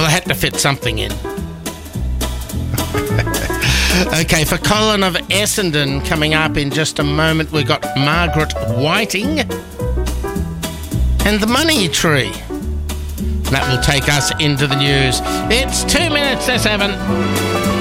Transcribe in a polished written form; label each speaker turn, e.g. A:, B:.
A: Well, I had to fit something in. Okay, for Colin of Essendon coming up in just a moment, we've got Margaret Whiting and the Money Tree. That will take us into the news. It's 2 minutes to 7.